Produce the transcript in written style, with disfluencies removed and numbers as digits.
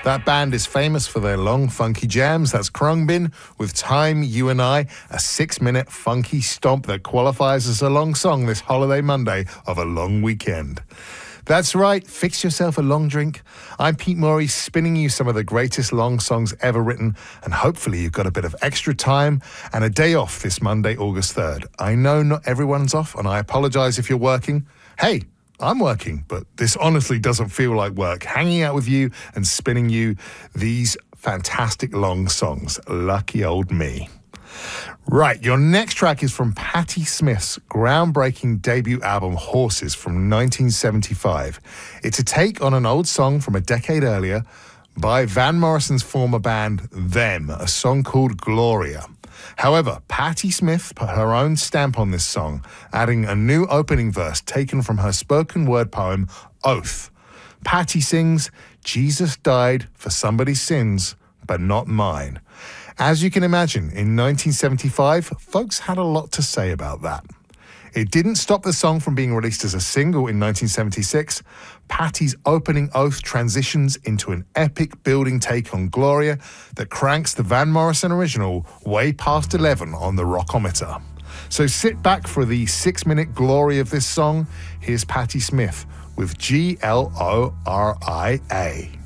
That band is famous for their long, funky jams. That's Khruangbin with Time, You and I, a 6-minute funky stomp that qualifies as a long song this holiday Monday of a long weekend. That's right, fix yourself a long drink. I'm Pete Morey, spinning you some of the greatest long songs ever written, and hopefully you've got a bit of extra time and a day off this Monday, August 3rd. I know not everyone's off, and I apologize if you're working. Hey, I'm working, but this honestly doesn't feel like work. Hanging out with you and spinning you these fantastic long songs. Lucky old me. Right, your next track is from Patti Smith's groundbreaking debut album, Horses, from 1975. It's a take on an old song from a decade earlier by Van Morrison's former band, Them, a song called Gloria. However, Patti Smith put her own stamp on this song, adding a new opening verse taken from her spoken word poem, Oath. Patti sings, Jesus died for somebody's sins, but not mine. As you can imagine, in 1975, folks had a lot to say about that. It didn't stop the song from being released as a single in 1976. Patti's opening Oath transitions into an epic building take on Gloria that cranks the Van Morrison original way past 11 on the rockometer. So sit back for the 6-minute glory of this song. Here's Patti Smith with Gloria.